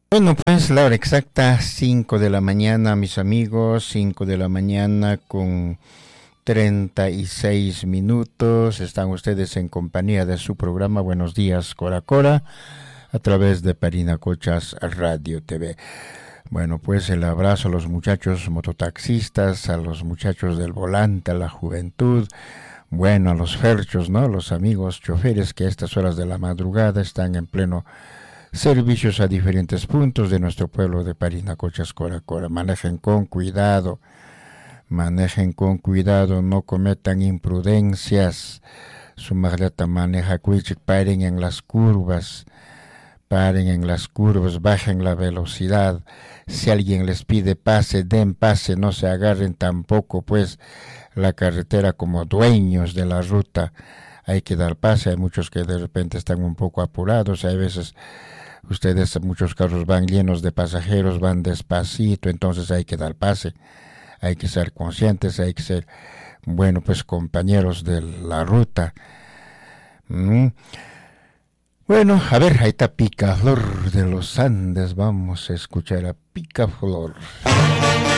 Bueno, pues la hora exacta, 5 de la mañana, mis amigos, 5 de la mañana con 36 minutos. Están ustedes en compañía de su programa Buenos Días, Cora Cora, a través de Parinacochas Radio TV. Bueno, pues el abrazo a los muchachos mototaxistas, a los muchachos del volante, a la juventud, bueno, a los ferchos, ¿no? Los amigos choferes que a estas horas de la madrugada están en pleno servicios a diferentes puntos de nuestro pueblo de Parinacochas, Cora Cora. Manejen con cuidado, no cometan imprudencias. Su maleta maneja cuichic, paren en las curvas, bajen la velocidad. Si alguien les pide pase, den pase, no se agarren tampoco pues la carretera como dueños de la ruta. Hay que dar pase, hay muchos que de repente están un poco apurados, hay veces muchos carros van llenos de pasajeros, van despacito, entonces hay que dar pase, hay que ser conscientes, hay que ser, bueno, pues compañeros de la ruta. Bueno, a ver, ahí está Picaflor de los Andes, vamos a escuchar a Picaflor.